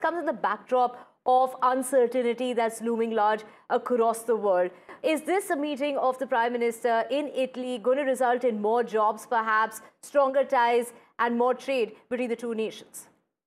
comes in the backdrop of uncertainty that's looming large across the world. Is this a meeting of the Prime Minister in Italy going to result in more jobs, perhaps, stronger ties and more trade between the two nations?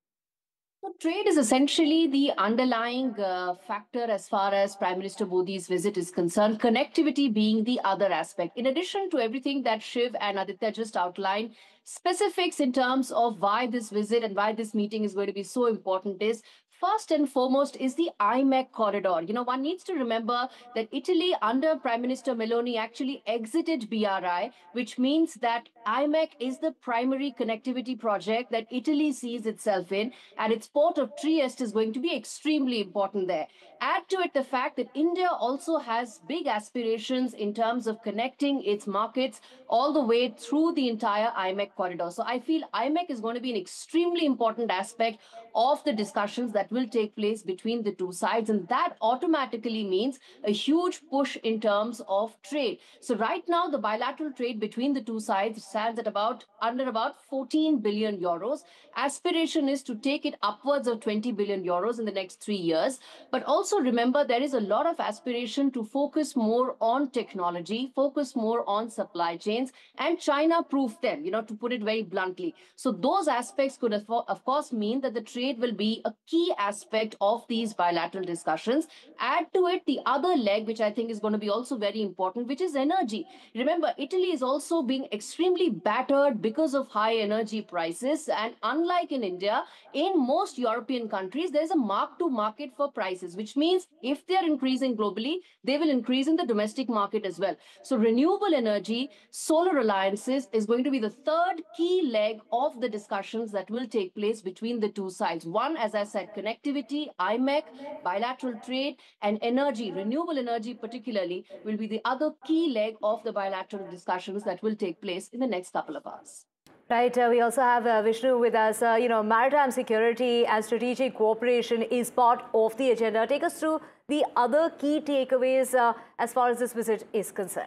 So trade is essentially the underlying factor as far as Prime Minister Modi's visit is concerned, connectivity being the other aspect. In addition to everything that Shiv and Aditya just outlined, specifics in terms of why this visit and why this meeting is going to be so important is first and foremost is the IMEC corridor. One needs to remember that Italy under Prime Minister Meloni actually exited BRI, which means that IMEC is the primary connectivity project that Italy sees itself in, and its port of Trieste is going to be extremely important there. Add to it the fact that India also has big aspirations in terms of connecting its markets all the way through the entire IMEC corridor. So I feel IMEC is going to be an extremely important aspect of the discussions that will take place between the two sides, and that automatically means a huge push in terms of trade. So right now the bilateral trade between the two sides stands at under about 14 billion euros. Aspiration is to take it upwards of 20 billion euros in the next 3 years. But also remember, there is a lot of aspiration to focus more on technology, focus more on supply chains, and China proof them, to put it very bluntly. So those aspects could of course mean that the trade will be a key aspect of these bilateral discussions. Add to it the other leg, which I think is going to be also very important, which is energy. Remember, Italy is also being extremely battered because of high energy prices. And unlike in India, in most European countries, there's a mark-to-market for prices, which means if they're increasing globally, they will increase in the domestic market as well. So renewable energy, solar alliances is going to be the third key leg of the discussions that will take place between the two sides. One, as I said, connectivity, IMEC, bilateral trade, and energy, renewable energy particularly, will be the other key leg of the bilateral discussions that will take place in the next couple of hours. Right. We also have Vishnu with us. Maritime security and strategic cooperation is part of the agenda. Take us through the other key takeaways as far as this visit is concerned.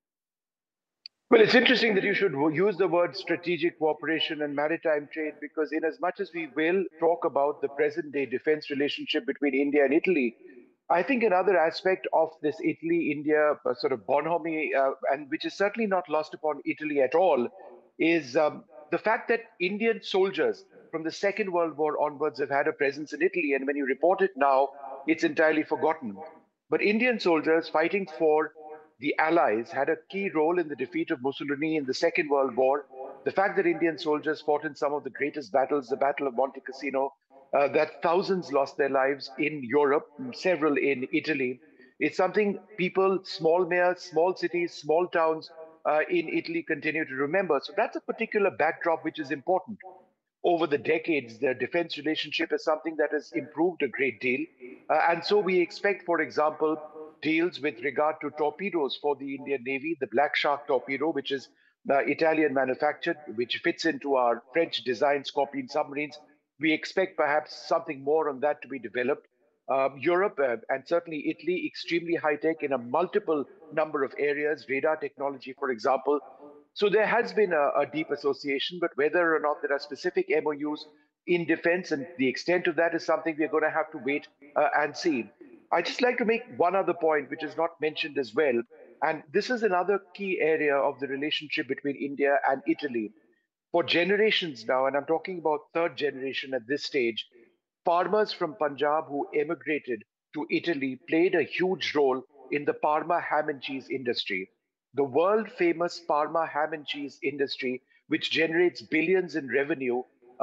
Well, it's interesting that you should use the word strategic cooperation and maritime trade, because in as much as we will talk about the present day defense relationship between India and Italy, I think another aspect of this Italy-India sort of bonhomie, and which is certainly not lost upon Italy at all, is the fact that Indian soldiers from the Second World War onwards have had a presence in Italy. And when you report it now, it's entirely forgotten. But Indian soldiers fighting for the Allies had a key role in the defeat of Mussolini in the Second World War. The fact that Indian soldiers fought in some of the greatest battles, the Battle of Monte Cassino, that thousands lost their lives in Europe, several in Italy. It's something people, small mayors, small cities, small towns in Italy continue to remember. So that's a particular backdrop which is important. Over the decades, the defense relationship is something that has improved a great deal. And so we expect, for example, deals with regard to torpedoes for the Indian Navy, the Black Shark torpedo, which is Italian manufactured, which fits into our French designed Scorpion submarines. We expect perhaps something more on that to be developed. Europe and certainly Italy, extremely high tech in a multiple number of areas, radar technology, for example. So there has been a deep association, but whether or not there are specific MOUs in defense and the extent of that is something we're going to have to wait and see. I'd just like to make one other point, which is not mentioned as well. And this is another key area of the relationship between India and Italy. For generations now, and I'm talking about third generation at this stage, farmers from Punjab who emigrated to Italy played a huge role in the Parma ham and cheese industry. The world famous Parma ham and cheese industry, which generates billions in revenue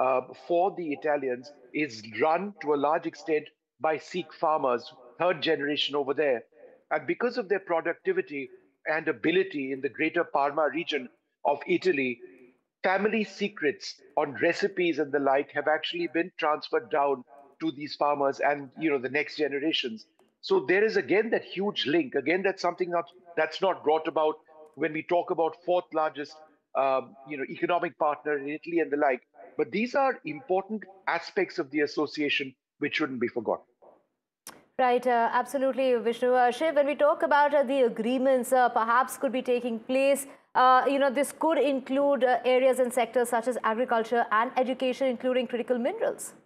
for the Italians, is run to a large extent by Sikh farmers, third generation over there. And because of their productivity and ability in the greater Parma region of Italy, family secrets on recipes and the like have actually been transferred down to these farmers and the next generations. So there is again that huge link. Again, that's something that's not brought about when we talk about fourth largest economic partner in Italy and the like. But these are important aspects of the association which shouldn't be forgotten. Right, absolutely, Vishnu. Shiv, when we talk about the agreements perhaps could be taking place, this could include areas and sectors such as agriculture and education, including critical minerals.